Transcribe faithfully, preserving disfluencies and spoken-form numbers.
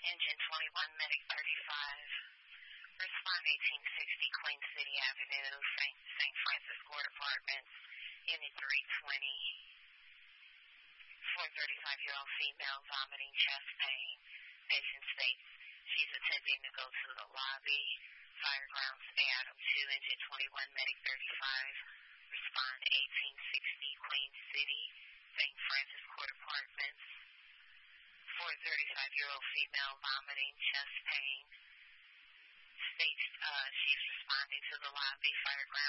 Engine twenty-one, Medic thirty-five. Respond eighteen sixty, Queen City Avenue, Saint Saint Francis Court Apartments, Unit three twenty. four thirty-five-year-old female vomiting, chest pain. Patient states she's attempting to go to the lobby. Firegrounds, A. Adam two, Engine twenty-one, Medic thirty-five. Respond eighteen sixty, Queen City, Saint Francis Court Apartments. four thirty-five-year-old female vomiting, chest pain. States uh, she's responding to the lobby. Firegrounds.